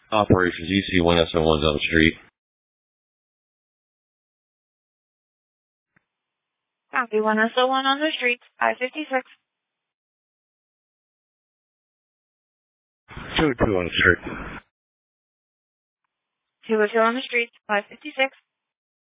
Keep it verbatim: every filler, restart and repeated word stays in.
Operations E C one S O one's on the street. Copy one S O one on the street, five fifty-six. two two on the street. two oh two on the street, five fifty-six.